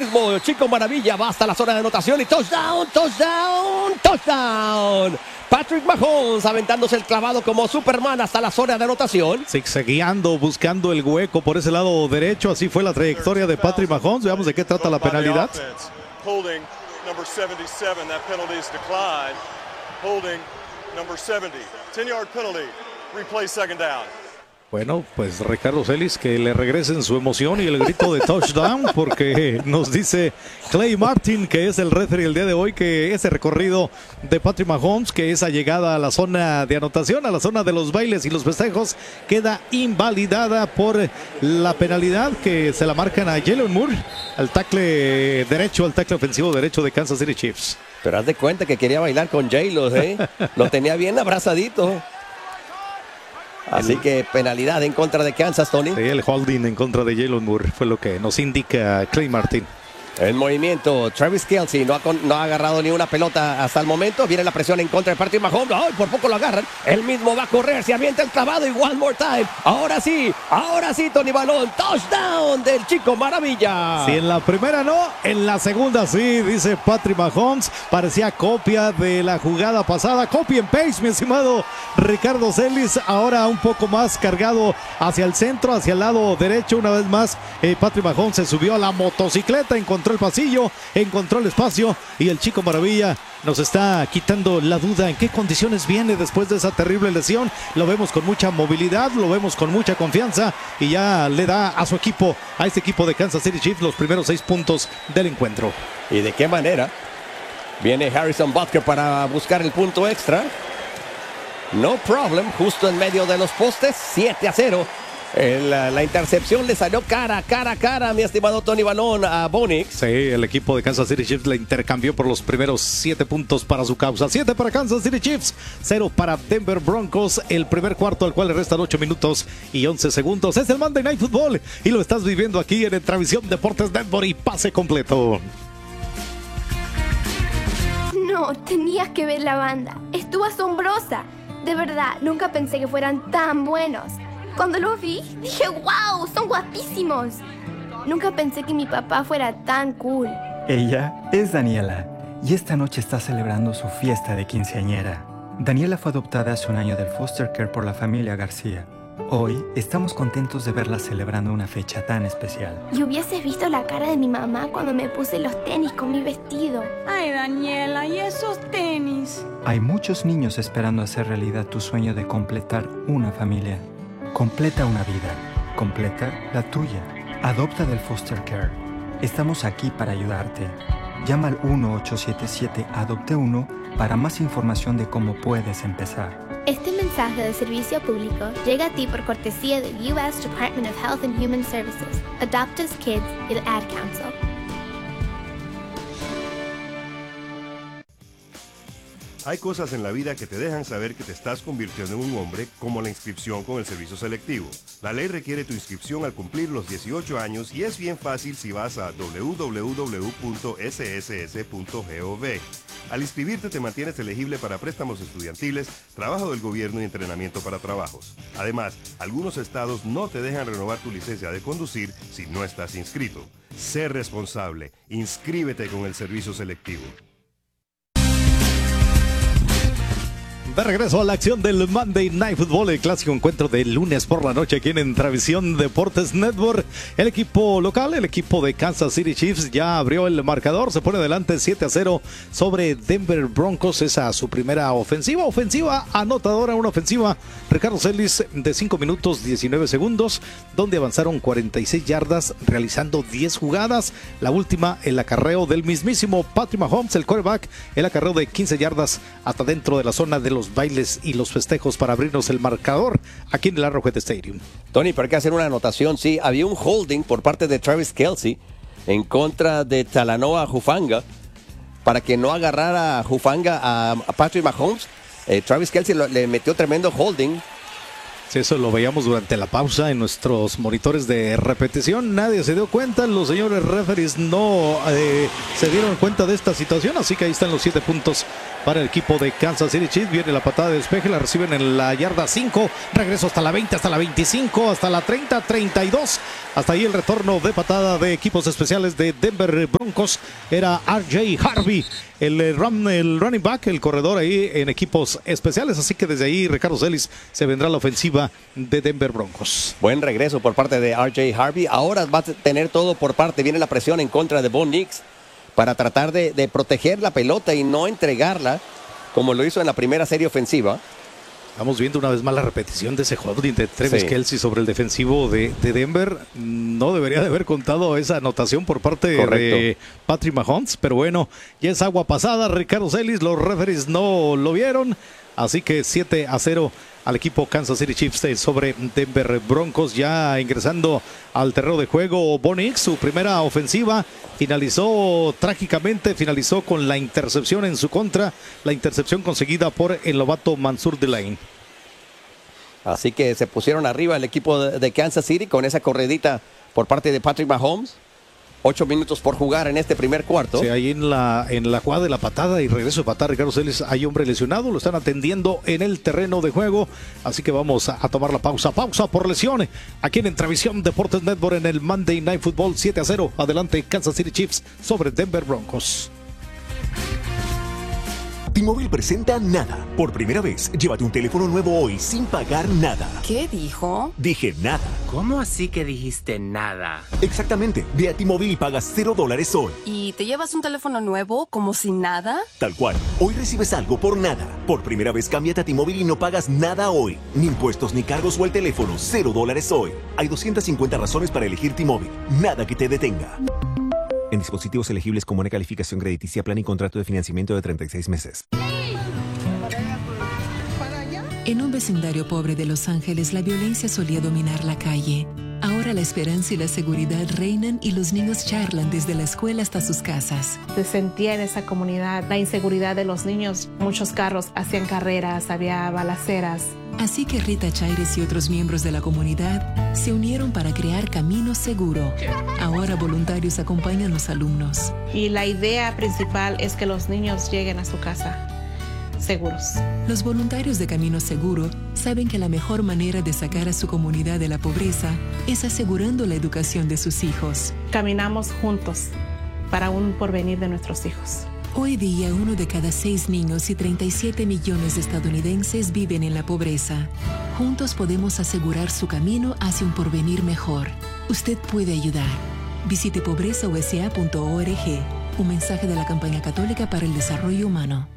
mismo. Chico Maravilla va hasta la zona de anotación y touchdown. Patrick Mahomes aventándose el clavado como Superman hasta la zona de anotación. Zigzagueando, buscando el hueco por ese lado derecho. Así fue la trayectoria de Patrick Mahomes. Veamos de qué trata la penalidad. Holding number 77, that penalty is declined. Holding number 70, 10-yard penalty. Replay second down. Bueno, pues Ricardo Celis, que le regresen su emoción y el grito de touchdown, porque nos dice Clay Martin, que es el referee el día de hoy, que ese recorrido de Patrick Mahomes, que esa llegada a la zona de anotación, a la zona de los bailes y los festejos, queda invalidada por la penalidad que se la marcan a Jalen Moore, al tackle derecho, al tackle ofensivo derecho de Kansas City Chiefs. Pero haz de cuenta que quería bailar con J-Lo, Lo tenía bien abrazadito. Así que penalidad en contra de Kansas, Tony. Sí, el holding en contra de Jalen Moore fue lo que nos indica Clay Martin. En movimiento, Travis Kelce no ha agarrado ni una pelota hasta el momento. Viene la presión en contra de Patrick Mahomes. ¡Ay, por poco lo agarran! Él mismo va a correr, se avienta el clavado y one more time. Ahora sí, Tony Balón. Touchdown del Chico Maravilla. Si en la primera no, en la segunda sí, dice Patrick Mahomes. Parecía copia de la jugada pasada. Copy and paste, mi estimado Ricardo Celis. Ahora un poco más cargado hacia el centro, hacia el lado derecho. Una vez más, Patrick Mahomes se subió a la motocicleta, encontró el pasillo, encontró el espacio y el Chico Maravilla nos está quitando la duda en qué condiciones viene después de esa terrible lesión. Lo vemos con mucha movilidad, lo vemos con mucha confianza y ya le da a su equipo, a este equipo de Kansas City Chiefs, los primeros 6 puntos del encuentro. ¿Y de qué manera? Viene Harrison Butker para buscar el punto extra. No problem, justo en medio de los postes, 7-0. La intercepción le salió cara, mi estimado Tony Balón, a Bonix. Sí, el equipo de Kansas City Chiefs le intercambió por los primeros 7 puntos para su causa. 7 para Kansas City Chiefs, 0 para Denver Broncos. El primer cuarto al cual le restan 8 minutos y 11 segundos. Es el Monday Night Football y lo estás viviendo aquí en Transmisión Deportes Network y pase completo. No, tenías que ver la banda. Estuvo asombrosa. De verdad, nunca pensé que fueran tan buenos. Cuando los vi, dije, wow, son guapísimos. Nunca pensé que mi papá fuera tan cool. Ella es Daniela y esta noche está celebrando su fiesta de quinceañera. Daniela fue adoptada hace un año del foster care por la familia García. Hoy estamos contentos de verla celebrando una fecha tan especial. Y hubieses visto la cara de mi mamá cuando me puse los tenis con mi vestido. Ay, Daniela, ¿y esos tenis? Hay muchos niños esperando hacer realidad tu sueño de completar una familia. Completa una vida. Completa la tuya. Adopta del foster care. Estamos aquí para ayudarte. Llama al 1-877-ADOPTE-1 para más información de cómo puedes empezar. Este mensaje de servicio público llega a ti por cortesía del U.S. Department of Health and Human Services, Adopt Us Kids y el Ad Council. Hay cosas en la vida que te dejan saber que te estás convirtiendo en un hombre, como la inscripción con el servicio selectivo. La ley requiere tu inscripción al cumplir los 18 años y es bien fácil si vas a www.sss.gov. Al inscribirte te mantienes elegible para préstamos estudiantiles, trabajo del gobierno y entrenamiento para trabajos. Además, algunos estados no te dejan renovar tu licencia de conducir si no estás inscrito. Sé responsable. Inscríbete con el servicio selectivo. De regreso a la acción del Monday Night Football, el clásico encuentro de lunes por la noche aquí en Transmisión Deportes Network. El equipo local, el equipo de Kansas City Chiefs ya abrió el marcador, se pone adelante 7-0 sobre Denver Broncos. Esa su primera ofensiva anotadora, una ofensiva, Ricardo Celis, de 5 minutos 19 segundos, donde avanzaron 46 yardas realizando 10 jugadas. La última, el acarreo del mismísimo Patrick Mahomes, el quarterback, el acarreo de 15 yardas hasta dentro de la zona de los bailes y los festejos para abrirnos el marcador aquí en el Arrowhead Stadium. Tony, pero hay que hacer una anotación. Sí, había un holding por parte de Travis Kelce en contra de Talanoa Hufanga para que no agarrara a Hufanga a Patrick Mahomes. Travis Kelce le metió tremendo holding Sí, eso lo veíamos durante la pausa en nuestros monitores de repetición. Nadie se dio cuenta, los señores referees no se dieron cuenta de esta situación, así que ahí están los 7 puntos para el equipo de Kansas City Chiefs. Viene la patada de despeje, la reciben en la yarda 5, regreso hasta la 20, hasta la 25, hasta la 30, 32. Hasta ahí el retorno de patada de equipos especiales de Denver Broncos. Era RJ Harvey, el running back, el corredor ahí en equipos especiales. Así que desde ahí Ricardo Celis se vendrá la ofensiva de Denver Broncos. Buen regreso por parte de RJ Harvey. Ahora va a tener todo por parte. Viene la presión en contra de Bo Nix para tratar de proteger la pelota y no entregarla como lo hizo en la primera serie ofensiva. Estamos viendo una vez más la repetición de ese holding de Travis Kelce sobre el defensivo de Denver. No debería de haber contado esa anotación por parte de Patrick Mahomes, pero bueno, ya es agua pasada. Ricardo Celis, los referees no lo vieron, así que 7-0 al equipo Kansas City Chiefs sobre Denver Broncos. Ya ingresando al terreno de juego, Bo Nix, su primera ofensiva, finalizó trágicamente, finalizó con la intercepción en su contra, la intercepción conseguida por el novato Mansour Delane. Así que se pusieron arriba el equipo de Kansas City con esa corredita por parte de Patrick Mahomes. 8 minutos por jugar en este primer cuarto. Sí, ahí en la jugada de la patada y regreso de patada, Ricardo Celis, hay hombre lesionado, lo están atendiendo en el terreno de juego, así que vamos a tomar la pausa por lesión, aquí en Entravisión Deportes Network en el Monday Night Football. 7-0, adelante Kansas City Chiefs sobre Denver Broncos. T-Mobile presenta Nada. Por primera vez, llévate un teléfono nuevo hoy sin pagar nada. ¿Qué dijo? Dije nada. ¿Cómo así que dijiste nada? Exactamente. Ve a T-Mobile y pagas $0 hoy. ¿Y te llevas un teléfono nuevo como si nada? Tal cual. Hoy recibes algo por nada. Por primera vez, cámbiate a T-Mobile y no pagas nada hoy. Ni impuestos ni cargos o el teléfono. $0 hoy. Hay 250 razones para elegir T-Mobile. Nada que te detenga. En dispositivos elegibles con buena calificación crediticia, plan y contrato de financiamiento de 36 meses. En un vecindario pobre de Los Ángeles, la violencia solía dominar la calle. Ahora la esperanza y la seguridad reinan y los niños charlan desde la escuela hasta sus casas. Se sentía en esa comunidad la inseguridad de los niños. Muchos carros hacían carreras, había balaceras. Así que Rita Chaires y otros miembros de la comunidad se unieron para crear Camino Seguro. Ahora voluntarios acompañan a los alumnos. Y la idea principal es que los niños lleguen a su casa seguros. Los voluntarios de Camino Seguro saben que la mejor manera de sacar a su comunidad de la pobreza es asegurando la educación de sus hijos. Caminamos juntos para un porvenir de nuestros hijos. Hoy día, 1 de cada 6 niños y 37 millones de estadounidenses viven en la pobreza. Juntos podemos asegurar su camino hacia un porvenir mejor. Usted puede ayudar. Visite pobrezausa.org. Un mensaje de la Campaña Católica para el Desarrollo Humano.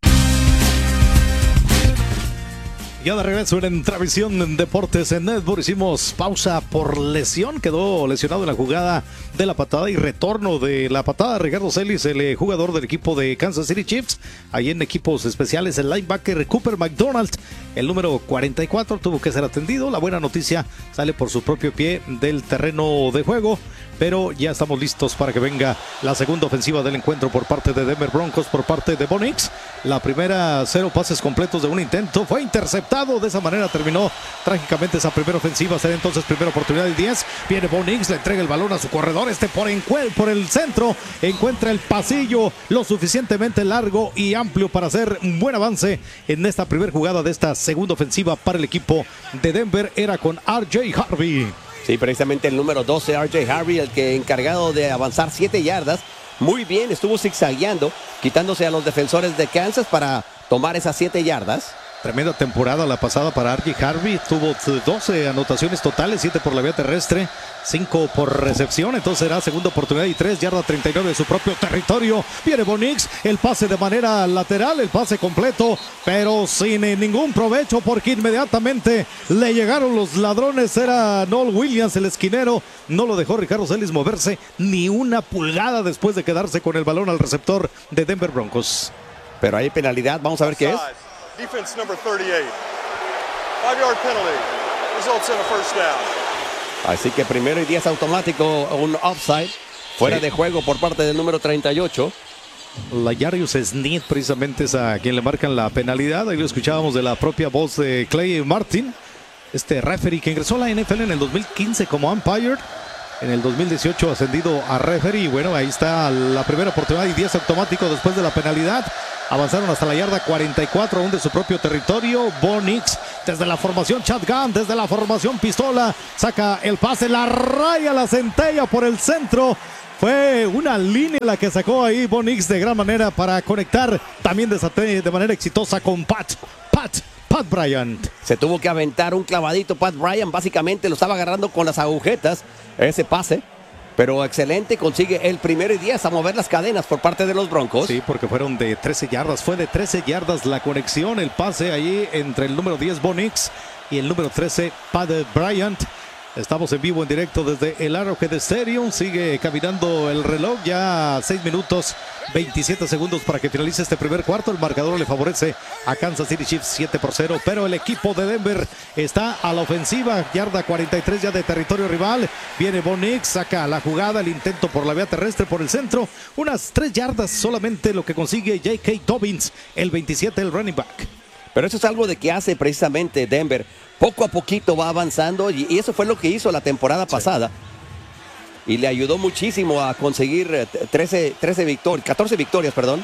Ya de regreso en Entravisión Deportes en Network. Hicimos pausa por lesión. Quedó lesionado en la jugada de la patada y retorno de la patada. Ricardo Celis, el jugador del equipo de Kansas City Chiefs. Ahí en equipos especiales, el linebacker Cooper McDonald, el número 44, tuvo que ser atendido. La buena noticia, sale por su propio pie del terreno de juego. Pero ya estamos listos para que venga la segunda ofensiva del encuentro por parte de Denver Broncos, por parte de Bo Nix. La primera, 0 pases completos de un intento, fue interceptado. De esa manera terminó trágicamente esa primera ofensiva. Será entonces primera oportunidad y 10. Viene Bo Nix, le entrega el balón a su corredor. Por el centro encuentra el pasillo lo suficientemente largo y amplio para hacer un buen avance en esta primera jugada de esta segunda ofensiva para el equipo de Denver. Era con RJ Harvey. Sí, precisamente el número 12, RJ Harvey, el que encargado de avanzar 7 yardas. Muy bien, estuvo zigzagueando, quitándose a los defensores de Kansas para tomar esas 7 yardas. Tremenda temporada la pasada para RJ Harvey. Tuvo 12 anotaciones totales, 7 por la vía terrestre, 5 por recepción. Entonces será segunda oportunidad y 3, yarda 39 de su propio territorio. Viene Bo Nix, el pase de manera lateral, el pase completo, pero sin ningún provecho porque inmediatamente le llegaron los ladrones. Era Noel Williams, el esquinero. No lo dejó Ricardo Celis moverse ni una pulgada después de quedarse con el balón al receptor de Denver Broncos. Pero hay penalidad, vamos a ver qué es. Defense number 38. 5-yard penalty. Results in a first down. Así que primero y 10 automático, un offside. Fuera de juego por parte del número 38. L'Jarius Sneed precisamente es a quien le marcan la penalidad. Ahí lo escuchábamos de la propia voz de Clay Martin. Este referee que ingresó a la NFL en el 2015 como umpire. En el 2018 ascendido a referee. Y bueno, ahí está la primera oportunidad y 10 automático después de la penalidad. Avanzaron hasta la yarda 44, aún de su propio territorio. Bo Nix desde la formación shotgun, desde la formación pistola, saca el pase, la raya, la centella por el centro. Fue una línea la que sacó ahí Bo Nix de gran manera para conectar también de manera exitosa con Pat Bryant. Se tuvo que aventar un clavadito Pat Bryant, básicamente lo estaba agarrando con las agujetas ese pase. Pero excelente, consigue el 1º y 10 a mover las cadenas por parte de los Broncos. Sí, porque fueron de 13 yardas. Fue de 13 yardas la conexión, el pase allí entre el número 10, Bo Nix, y el número 13, Pat Bryant. Estamos en vivo, en directo desde el Arrowhead Stadium. Sigue caminando el reloj, ya 6 minutos 27 segundos para que finalice este primer cuarto. El marcador le favorece a Kansas City Chiefs 7-0, pero el equipo de Denver está a la ofensiva. Yarda 43 ya de territorio rival. Viene Bo Nix, saca la jugada, el intento por la vía terrestre por el centro. Unas 3 yardas solamente lo que consigue J.K. Dobbins, el 27, el running back. Pero eso es algo de que hace precisamente Denver. Poco a poquito va avanzando y eso fue lo que hizo la temporada pasada. Y le ayudó muchísimo a conseguir 14 victorias, perdón.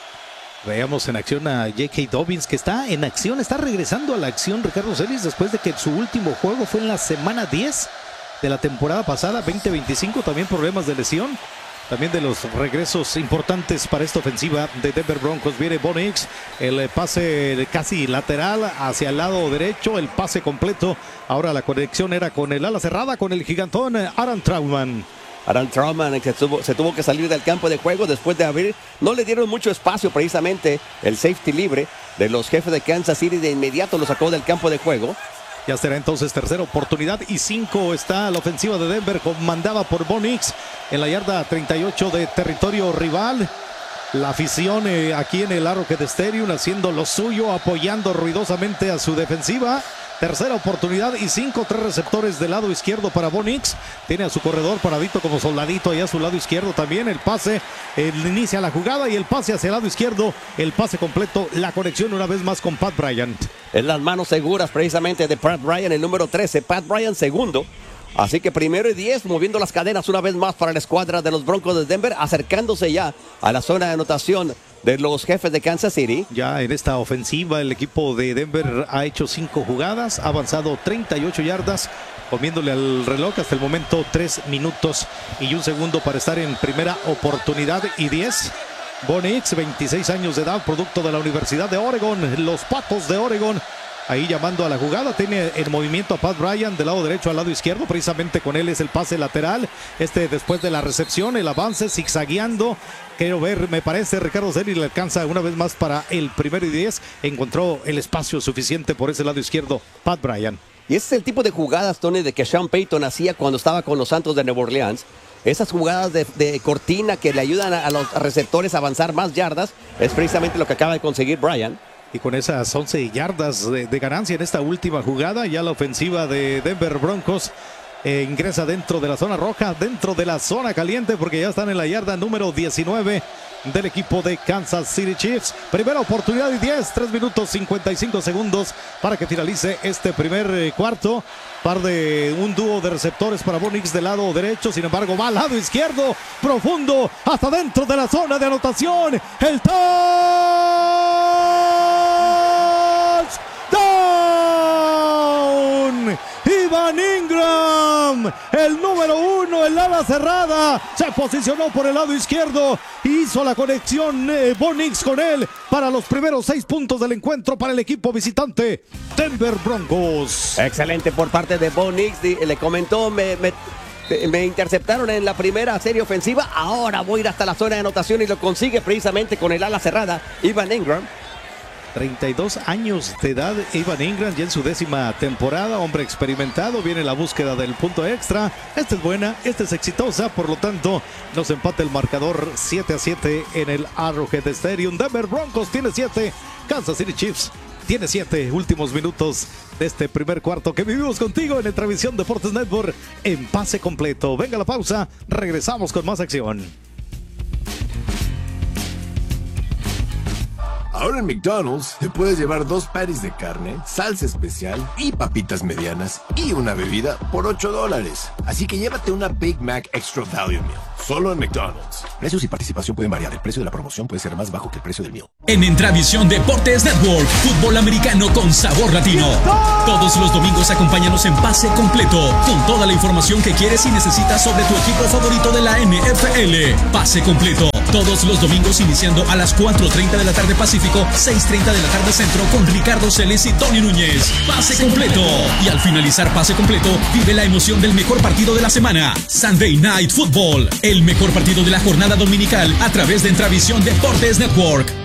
Veamos en acción a J.K. Dobbins, que está en acción, está regresando a la acción, Ricardo Celis, después de que su último juego fue en la semana 10 de la temporada pasada, 2025, también problemas de lesión. También de los regresos importantes para esta ofensiva de Denver Broncos. Viene Bo Nix, el pase casi lateral hacia el lado derecho, el pase completo. Ahora la conexión era con el ala cerrada, con el gigantón Aaron Trautman. Aaron Trautman se tuvo que salir del campo de juego después de haber... No le dieron mucho espacio precisamente el safety libre de los jefes de Kansas City. De inmediato lo sacó del campo de juego. Ya será entonces tercera oportunidad y 5 está la ofensiva de Denver, comandada por Bo Nix en la yarda 38 de territorio rival. La afición aquí en el Arrowhead Stadium haciendo lo suyo, apoyando ruidosamente a su defensiva. Tercera oportunidad y 5, 3 receptores del lado izquierdo para Bo Nix. Tiene a su corredor paradito como soldadito allá a su lado izquierdo también. El pase, inicia la jugada y el pase hacia el lado izquierdo. El pase completo, la conexión una vez más con Pat Bryant. En las manos seguras precisamente de Pat Bryant, el número 13. Pat Bryant segundo. Así que 1º y 10, moviendo las cadenas una vez más para la escuadra de los Broncos de Denver, acercándose ya a la zona de anotación de los jefes de Kansas City. Ya en esta ofensiva el equipo de Denver ha hecho 5 jugadas, ha avanzado 38 yardas, comiéndole al reloj hasta el momento 3 minutos y 1 segundo para estar en primera oportunidad y 10. Bo Nix, 26 años de edad, producto de la Universidad de Oregon, los Patos de Oregon. Ahí llamando a la jugada, tiene en movimiento a Pat Bryant del lado derecho al lado izquierdo, precisamente con él es el pase lateral, después de la recepción, el avance zigzagueando. Quiero ver, me parece, Ricardo Celis le alcanza una vez más para el 1º y 10, encontró el espacio suficiente por ese lado izquierdo, Pat Bryant. Y ese es el tipo de jugadas, Tony, de que Sean Payton hacía cuando estaba con los Santos de Nueva Orleans. Esas jugadas de cortina que le ayudan a los receptores a avanzar más yardas, es precisamente lo que acaba de conseguir Bryant. Y con esas 11 yardas de ganancia en esta última jugada, ya la ofensiva de Denver Broncos ingresa dentro de la zona roja, dentro de la zona caliente, porque ya están en la yarda número 19 del equipo de Kansas City Chiefs. Primera oportunidad y 10, 3 minutos 55 segundos para que finalice este primer cuarto. Un dúo de receptores para Bo Nix del lado derecho, sin embargo va al lado izquierdo, profundo, hasta dentro de la zona de anotación. El touchdown. Evan Engram, el número 1, el ala cerrada, se posicionó por el lado izquierdo, hizo la conexión Bo Nix con él para los primeros 6 puntos del encuentro para el equipo visitante Denver Broncos. Excelente por parte de Bo Nix, le comentó, me interceptaron en la primera serie ofensiva, ahora voy a ir hasta la zona de anotación y lo consigue precisamente con el ala cerrada, Evan Engram. 32 años de edad, Evan Engram, ya en su 10ª temporada, hombre experimentado, viene la búsqueda del punto extra. Esta es buena, esta es exitosa, por lo tanto nos empata el marcador 7-7 en el Arrowhead Stadium. Denver Broncos tiene 7, Kansas City Chiefs tiene 7. Últimos minutos de este primer cuarto que vivimos contigo en el Transmisión Deportes Network en pase completo. Venga la pausa, regresamos con más acción. Ahora en McDonald's te puedes llevar 2 patties de carne, salsa especial y papitas medianas y una bebida por $8. Así que llévate una Big Mac Extra Value Meal. Solo en McDonald's. Precios y participación pueden variar. El precio de la promoción puede ser más bajo que el precio del meal. En Entravisión Deportes Network, fútbol americano con sabor latino. Todos los domingos acompáñanos en Pase Completo, con toda la información que quieres y necesitas sobre tu equipo favorito de la NFL. Pase Completo, todos los domingos iniciando a las 4:30 de la tarde Pacífico, 6:30 de la tarde Centro, con Ricardo Celes y Tony Núñez. Pase Completo. Y al finalizar Pase Completo, vive la emoción del mejor partido de la semana, Sunday Night Football, el mejor partido de la jornada dominical a través de Entravisión Deportes Network.